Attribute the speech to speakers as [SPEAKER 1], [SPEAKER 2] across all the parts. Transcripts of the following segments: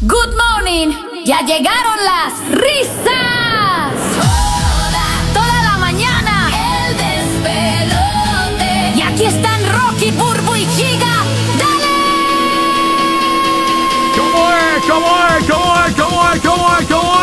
[SPEAKER 1] Good morning, ya llegaron las risas. Toda la mañana, el despelote. Y aquí están Rocky, Burbu y Giga. ¡Dale!
[SPEAKER 2] ¿Cómo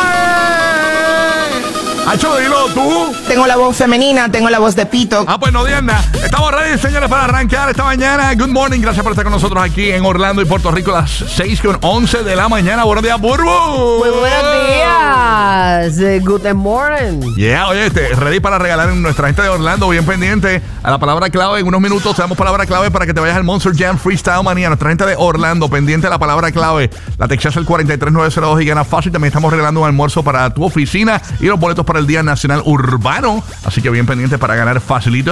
[SPEAKER 2] es? Hacho, dilo tú.
[SPEAKER 3] Tengo la voz femenina, tengo la voz de pito.
[SPEAKER 2] Pues no digan nada. Estamos ready, señores, para arrancar esta mañana. Good morning, gracias por estar con nosotros aquí en Orlando y Puerto Rico a las 6:11 de la mañana. Buenos días, Burbu.
[SPEAKER 4] Muy buenos días. Good morning.
[SPEAKER 2] Yeah, oye, ready para regalar en nuestra gente de Orlando. Bien pendiente a la palabra clave. En unos minutos te damos palabra clave para que te vayas al Monster Jam Freestyle Manía. Nuestra gente de Orlando, pendiente a la palabra clave. La textas el 43902 y gana fácil. También estamos regalando un almuerzo para tu oficina y los boletos para el Día Nacional Urbano. Así que bien pendiente para ganar facilito.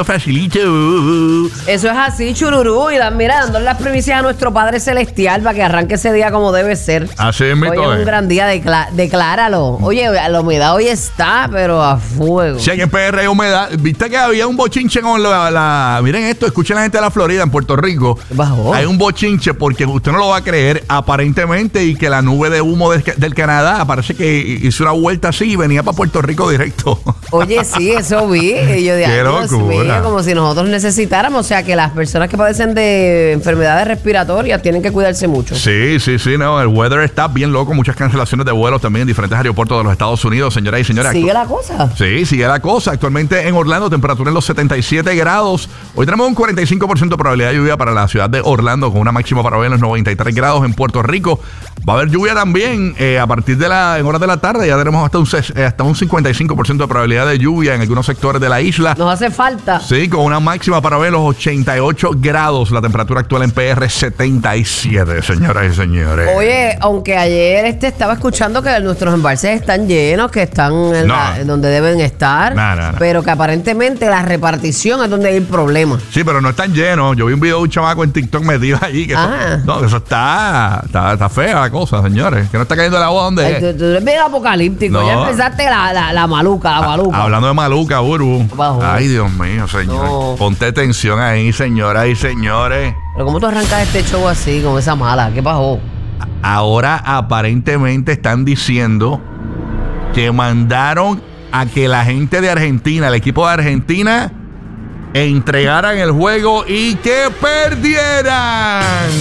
[SPEAKER 4] Eso es así, chururú. Y mira, dándole las primicias a nuestro Padre Celestial para que arranque ese día como debe ser.
[SPEAKER 2] Así es, mi
[SPEAKER 4] hoy es un gran día, decláralo. Oye, la humedad hoy está, pero a fuego.
[SPEAKER 2] Si hay en PR hay humedad. Viste que había un bochinche con miren esto, escuchen la gente de la Florida, en Puerto Rico.
[SPEAKER 4] ¿Qué bajó?
[SPEAKER 2] Hay un bochinche porque usted no lo va a creer, aparentemente, y que la nube de humo del Canadá parece que hizo una vuelta así y venía para Puerto Rico directo.
[SPEAKER 4] Oye, sí, eso vi. Y yo dije,
[SPEAKER 2] Qué
[SPEAKER 4] Dios
[SPEAKER 2] locura.
[SPEAKER 4] mío, como si nosotros necesitáramos. O sea, que las personas que padecen de enfermedades respiratorias tienen que cuidarse mucho.
[SPEAKER 2] Sí, no, el weather está bien loco, muchas cancelaciones de vuelos también en diferentes aeropuertos de los Estados Unidos, señoras y señores.
[SPEAKER 4] ¿Sigue la cosa?
[SPEAKER 2] Sí, sigue la cosa. Actualmente en Orlando, temperatura en los 77 grados. Hoy tenemos un 45% de probabilidad de lluvia para la ciudad de Orlando, con una máxima para hoy en los 93 grados. En Puerto Rico va a haber lluvia también a partir en horas de la tarde. Ya tenemos hasta un 55% de probabilidad de lluvia en algunos sectores de la isla.
[SPEAKER 4] Nos hace falta.
[SPEAKER 2] Sí, con una máxima para hoy en los 88 grados. La temperatura actual en PR 77, señoras y señores.
[SPEAKER 4] Oye, aunque ayer estaba escuchando que nuestros embalses están llenos, que están en donde deben estar, pero que aparentemente la repartición es donde hay el problema.
[SPEAKER 2] Sí, pero no están llenos. Yo vi un video de un chamaco en TikTok metido allí. Que eso está fea la cosa, señores. Que no está cayendo el agua donde es.
[SPEAKER 4] Tú eres bien apocalíptico.
[SPEAKER 2] No.
[SPEAKER 4] Ya empezaste la maluca.
[SPEAKER 2] Hablando de maluca, Burbu.
[SPEAKER 4] Bajo.
[SPEAKER 2] Ay, Dios mío, señor.
[SPEAKER 4] No.
[SPEAKER 2] Ponte tensión ahí, señoras y señores.
[SPEAKER 4] Pero ¿cómo tú arrancas este show así, con esa mala? ¿Qué pasó?
[SPEAKER 2] Ahora aparentemente están diciendo que mandaron a que la gente de Argentina, el equipo de Argentina, entregaran el juego y que perdieran.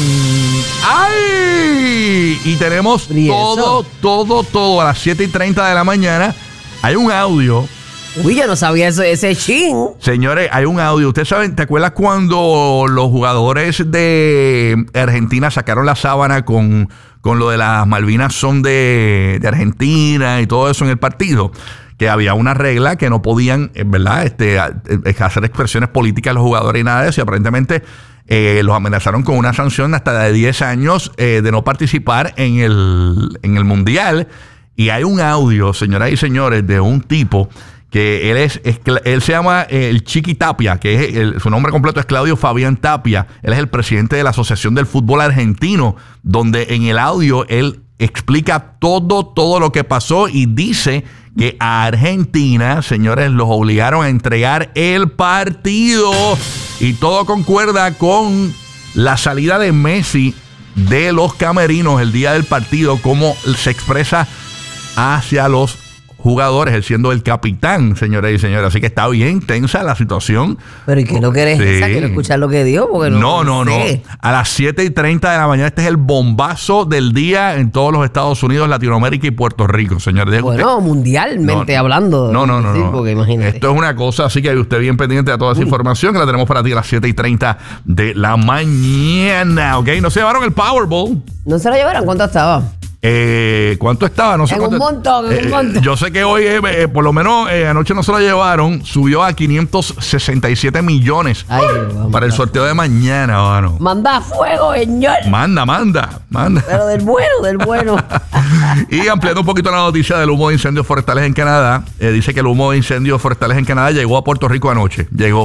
[SPEAKER 2] ¡Ay! Y tenemos todo a las 7:30 de la mañana. Hay un audio.
[SPEAKER 4] Uy, yo no sabía eso, ese chin.
[SPEAKER 2] Señores, hay un audio. Ustedes saben, ¿te acuerdas cuando los jugadores de Argentina sacaron la sábana con lo de las Malvinas son de Argentina y todo eso en el partido? Que había una regla que no podían, ¿verdad? Hacer expresiones políticas los jugadores y nada de eso. Y aparentemente los amenazaron con una sanción hasta de 10 años de no participar en el Mundial. Y hay un audio, señoras y señores, de un tipo que él se llama el Chiqui Tapia, que su nombre completo es Claudio Fabián Tapia. Él es el presidente de la Asociación del Fútbol Argentino, donde en el audio él explica todo lo que pasó y dice que a Argentina, señores, los obligaron a entregar el partido y todo concuerda con la salida de Messi de los camerinos el día del partido, cómo se expresa hacia los jugadores, él siendo el capitán, señores y señores. Así que está bien tensa la situación.
[SPEAKER 4] Pero ¿y qué no querés esa? Quiero escuchar lo que dijo, porque no.
[SPEAKER 2] A las 7:30 de la mañana, este es el bombazo del día en todos los Estados Unidos, Latinoamérica y Puerto Rico, señores.
[SPEAKER 4] Bueno, mundialmente hablando.
[SPEAKER 2] No.
[SPEAKER 4] Sí, porque imagínate.
[SPEAKER 2] Esto es una cosa, así que usted bien pendiente de toda esa información que la tenemos para ti a las 7:30 de la mañana, ¿ok? No se llevaron el Powerball.
[SPEAKER 4] ¿No se lo llevaron? ¿Cuánto estaba?
[SPEAKER 2] ¿Cuánto estaba? No sé
[SPEAKER 4] en
[SPEAKER 2] cuánto.
[SPEAKER 4] Un montón.
[SPEAKER 2] Yo sé que hoy, por lo menos anoche no se lo llevaron, subió a 567 millones.
[SPEAKER 4] Ay,
[SPEAKER 2] para el sorteo de mañana, mano.
[SPEAKER 4] Manda a fuego, señor.
[SPEAKER 2] Manda.
[SPEAKER 4] Pero del bueno.
[SPEAKER 2] Y ampliando un poquito la noticia del humo de incendios forestales en Canadá, dice que el humo de incendios forestales en Canadá llegó a Puerto Rico anoche. Llegó.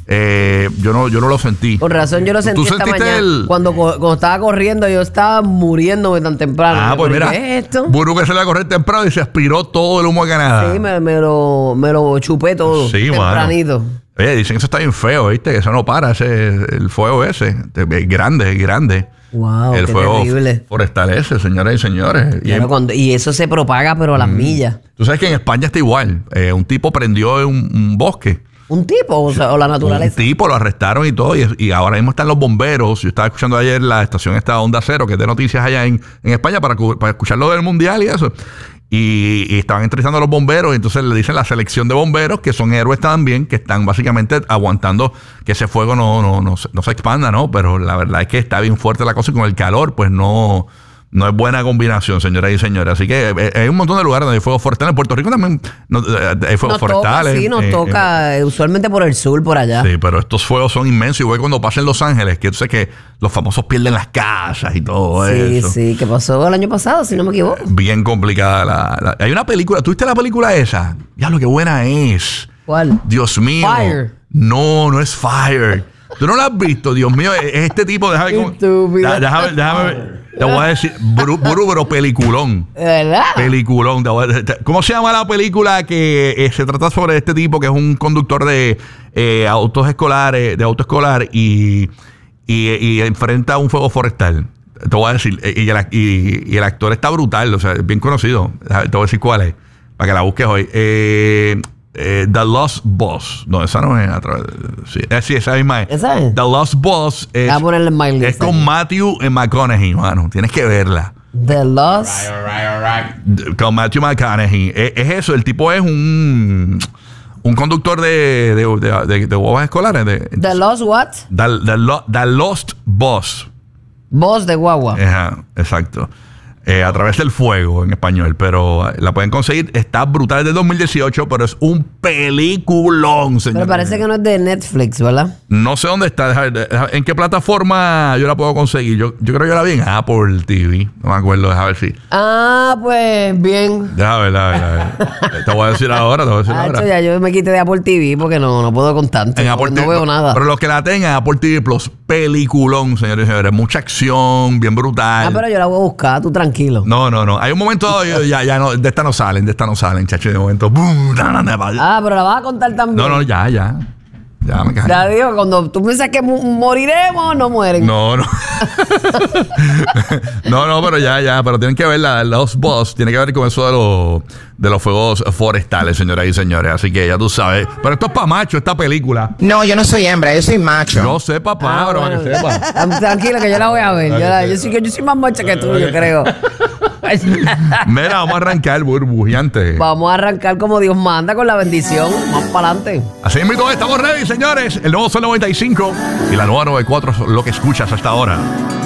[SPEAKER 2] Yo no lo sentí.
[SPEAKER 4] Por razón yo lo sentí esta mañana. Cuando estaba corriendo, yo estaba muriéndome tan temprano.
[SPEAKER 2] Pues mira, ¿qué es esto? Burbu que se le va a correr temprano y se aspiró todo el humo de Canadá.
[SPEAKER 4] Sí, me lo chupé todo.
[SPEAKER 2] Sí, tempranito. Mano. Oye, dicen que eso está bien feo, ¿viste? Que eso no para, el fuego ese. Es grande.
[SPEAKER 4] Wow,
[SPEAKER 2] el
[SPEAKER 4] qué
[SPEAKER 2] fuego
[SPEAKER 4] terrible.
[SPEAKER 2] Forestal ese, señoras y señores.
[SPEAKER 4] Y eso se propaga, pero a las millas.
[SPEAKER 2] Tú sabes que en España está igual. Un tipo prendió un bosque.
[SPEAKER 4] ¿Un tipo o la naturaleza?
[SPEAKER 2] Un tipo, lo arrestaron y todo. Y ahora mismo están los bomberos. Yo estaba escuchando ayer la estación esta Onda Cero, que es de noticias allá en España, para escuchar lo del mundial y eso. Y estaban entrevistando a los bomberos. Y entonces le dicen la selección de bomberos, que son héroes también, que están básicamente aguantando que ese fuego no se expanda, ¿no? Pero la verdad es que está bien fuerte la cosa y con el calor, pues no es buena combinación, señoras y señores. Así que hay un montón de lugares donde hay fuegos forestales. En Puerto Rico también hay fuegos forestales.
[SPEAKER 4] Sí, nos toca usualmente por el sur, por allá.
[SPEAKER 2] Sí, pero estos fuegos son inmensos. Igual cuando pasa en Los Ángeles, que tú sabes que los famosos pierden las casas y todo eso.
[SPEAKER 4] Sí, que pasó el año pasado, si no me equivoco.
[SPEAKER 2] Bien complicada. Hay una película. ¿Tuviste la película esa? Ya, lo que buena es.
[SPEAKER 4] ¿Cuál?
[SPEAKER 2] Dios mío.
[SPEAKER 4] Fire.
[SPEAKER 2] No es Fire. ¿Tú no la has visto? Dios mío, es este tipo. Déjame ver. Te voy a decir, pero peliculón.
[SPEAKER 4] ¿Verdad?
[SPEAKER 2] Peliculón. ¿Cómo se llama la película que se trata sobre este tipo que es un conductor de auto escolar y enfrenta un fuego forestal? Te voy a decir, y el actor está brutal, o sea, es bien conocido. Te voy a decir cuál es, para que la busques hoy. The Lost Boss. No, esa no es a través de... Sí, esa misma es.
[SPEAKER 4] ¿Esa es?
[SPEAKER 2] The Lost Boss es,
[SPEAKER 4] a ponerle en my list,
[SPEAKER 2] es con Matthew McConaughey, mano. Tienes que verla.
[SPEAKER 4] The Lost...
[SPEAKER 2] Right. Con Matthew McConaughey. Es eso, el tipo es un conductor de guaguas escolares.
[SPEAKER 4] The Lost what?
[SPEAKER 2] The Lost Boss.
[SPEAKER 4] Boss de guagua.
[SPEAKER 2] Ajá, exacto. A través del fuego en español, pero la pueden conseguir. Está brutal, es del 2018, pero es un peliculón, señor.
[SPEAKER 4] Pero parece que no es de Netflix, ¿verdad?
[SPEAKER 2] No sé dónde está. ¿En qué plataforma yo la puedo conseguir? Yo creo que yo la vi en Apple TV. No me acuerdo, déjame ver si.
[SPEAKER 4] Pues bien.
[SPEAKER 2] Déjame ver. Te voy a decir ahora.
[SPEAKER 4] Ya yo me quité de Apple TV porque no puedo con tanto. No veo nada.
[SPEAKER 2] Pero los que la tengan, Apple TV Plus, peliculón, señores y señores. Mucha acción, bien brutal.
[SPEAKER 4] Pero yo la voy a buscar, tú tranquilo.
[SPEAKER 2] No. Hay un momento, ya no, de esta no salen, chacho, de momento. ¡Bum!
[SPEAKER 4] Pero la vas a contar también.
[SPEAKER 2] No, ya. Ya me caí.
[SPEAKER 4] Ya digo, cuando tú piensas que moriremos, no mueren.
[SPEAKER 2] No. no, pero ya. Pero tienen que ver los boss. Tiene que ver con eso de los fuegos forestales, señoras y señores. Así que ya tú sabes. Pero esto es para macho, esta película.
[SPEAKER 3] No, yo no soy hembra, yo soy macho.
[SPEAKER 2] Yo sé, papá, pero para que sepa.
[SPEAKER 4] Tranquilo, que yo la voy a ver. Yo soy más macho que tú, yo creo.
[SPEAKER 2] Mira, vamos a arrancar, burbujeante.
[SPEAKER 4] Vamos a arrancar como Dios manda, con la bendición. Más para adelante.
[SPEAKER 2] Así mismo, estamos ready, señores. El nuevo Sol 95 y la nueva 94, lo que escuchas hasta ahora.